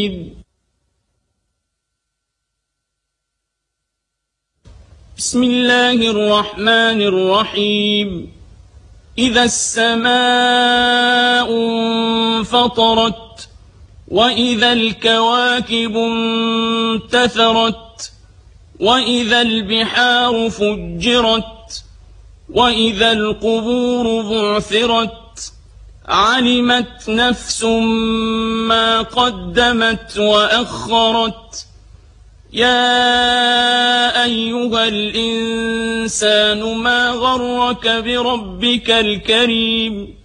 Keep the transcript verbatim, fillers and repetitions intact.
حميد. بسم الله الرحمن الرحيم. إذا السماء انفطرت وإذا الكواكب انتثرت وإذا البحار فجرت وإذا القبور بعثرت علمت نفس ما قدمت وأخرت. يا أيها الإنسان ما غرك بربك الكريم